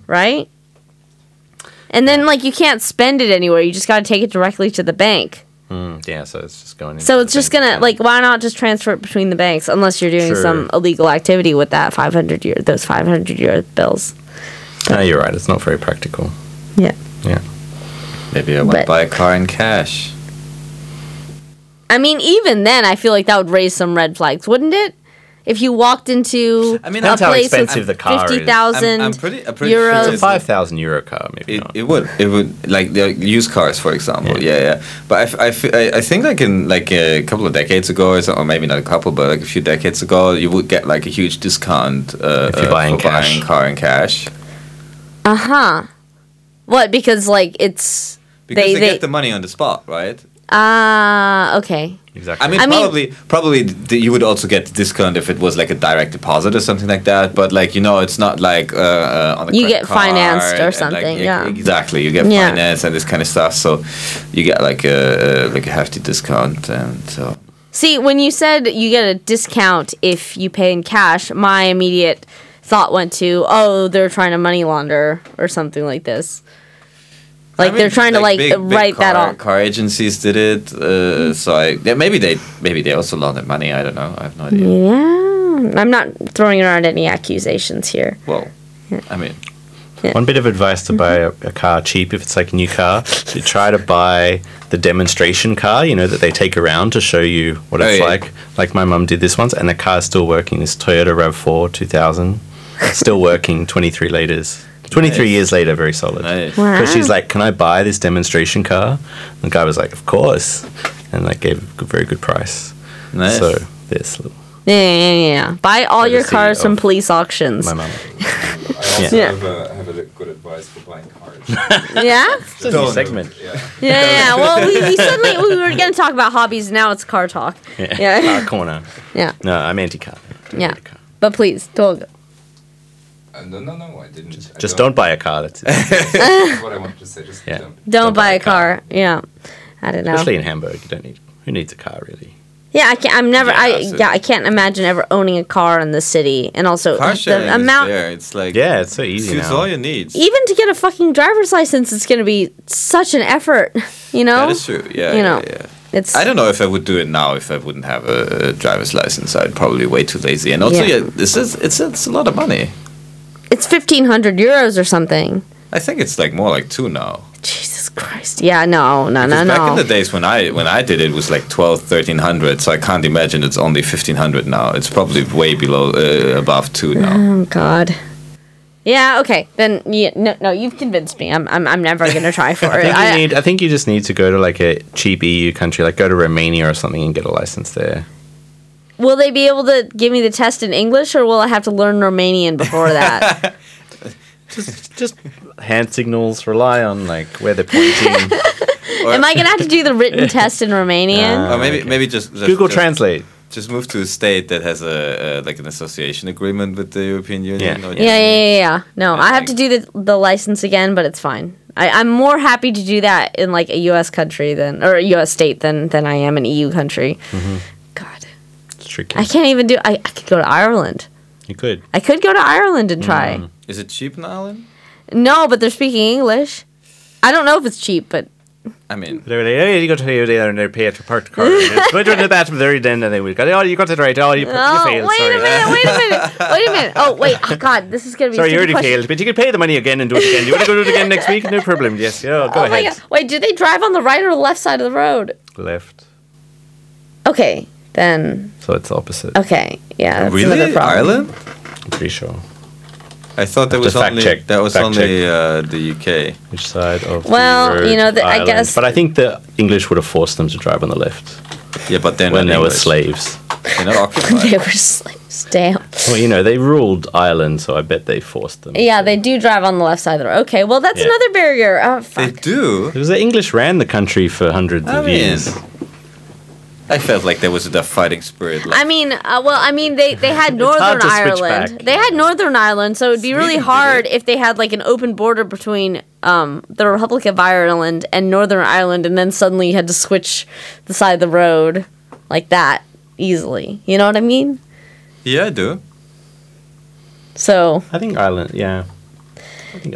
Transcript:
right? And then, like, you can't spend it anywhere. You just got to take it directly to the bank. Yeah, so it's just going. So it's just gonna like, why not just transfer it between the banks unless you're doing some illegal activity with that those 500-year bills. No, you're right. It's not very practical. Yeah. Yeah. Maybe I want to buy a car in cash. I mean, even then, I feel like that would raise some red flags, wouldn't it? If you walked into a place how expensive the car 50,000 I'm pretty euros. It's a 5,000 euro car, maybe. It would like the used cars, for example. Yeah. But I think like in like a couple of decades ago, or maybe not a couple, but like a few decades ago, you would get like a huge discount if you're buying a car in cash. What? Because like it's they get the money on the spot, right? Okay. Exactly. I mean, probably you would also get the discount if it was like a direct deposit or something like that. But like it's not like on the you get financed or something. Like, exactly, you get financed and this kind of stuff. So you get like a hefty discount, and so. See, when you said you get a discount if you pay in cash, my immediate thought went to, they're trying to money launder or something like this. Like, they're trying to like write that off. Car agencies did it, so maybe they also laundered money. I don't know. I have no idea. Yeah, I'm not throwing around any accusations here. Well, I mean, one bit of advice to buy a car cheap if it's like a new car, you try to buy the demonstration car, that they take around to show you what it's like. Like my mum did this once, and the car's still working. This Toyota RAV4 2000, it's still working 23 litres. 23 years later, very solid. Nice. Wow. Because she's like, can I buy this demonstration car? And the guy was like, of course. And like gave a very good price. Nice. So this little... Yeah. Buy all your cars from police auctions. My mum. I also have a good advice for buying cars. Yeah? It's a new segment. Yeah. Well, we were going to talk about hobbies. Now it's car talk. Yeah. Car corner. Yeah. No, I'm anti-car. Yeah. But please, don't. No, I didn't. Just don't buy a car. That's it. That's what I wanted to say. Just don't buy a car. Yeah. I don't know. Especially in Hamburg, you don't need. Who needs a car really? Yeah, I can't. I'm never. I can't imagine ever owning a car in the city, and also car sharing the amount. Is there. It's like it's so easy it's now. all your needs. Even to get a fucking driver's license, it's going to be such an effort. That is true. Yeah. Yeah. It's. I don't know if I would do it now if I wouldn't have a driver's license. I'd probably way too lazy, and also it's a lot of money. It's 1,500 euros or something. I think it's like more like 2 now. Jesus Christ! Yeah, no. Back in the days when I did it was like 1,200-1,300. So I can't imagine it's only 1,500 now. It's probably way below, above 2 now. Oh God. Yeah. Okay. Then no. You've convinced me. I'm never gonna try for it. I think you just need to go to like a cheap EU country, like go to Romania or something, and get a license there. Will they be able to give me the test in English, or will I have to learn Romanian before that? just hand signals. Rely on like where they're pointing. Am I gonna have to do the written test in Romanian? Or maybe just Google Translate. Just move to a state that has a like an association agreement with the European Union. Yeah. No, I have to do the license again, but it's fine. I'm more happy to do that in like a U.S. country or a U.S. state than I am an EU country. Mm-hmm. God. Tricky. I can't even do. I could go to Ireland. You could. I could go to Ireland and try. Is it cheap in Ireland? No, but they're speaking English. I don't know if it's cheap, but I mean, you go to there and they pay to park the car. Go to the bathroom there, then and they will go. Oh, you got it right. Oh, you failed. Wait a minute. Oh, wait. Oh, God, this is gonna be. Sorry, you already failed, but you can pay the money again and do it again. You want to go do it again next week? No problem. Yes. Go ahead. My God. Wait, do they drive on the right or the left side of the road? Left. Okay, then. So it's opposite. Okay, yeah. That's really, another problem. Ireland? I'm pretty sure. I thought that was only the UK. Which side of the road, I guess. But I think the English would have forced them to drive on the left. Yeah, but then when they were slaves. They're not occupied. They were slaves. Damn. Well, they ruled Ireland, so I bet they forced them. Yeah, they do drive on the left side of the road. Okay, well, that's another barrier. Oh, fuck. They do? Because the English ran the country for hundreds of years. I felt like there was a fighting spirit. They had Northern Ireland. They had Northern Ireland, so it'd be really hard if they had like an open border between the Republic of Ireland and Northern Ireland, and then suddenly you had to switch the side of the road like that easily. You know what I mean? Yeah, I do. So I think Ireland, yeah.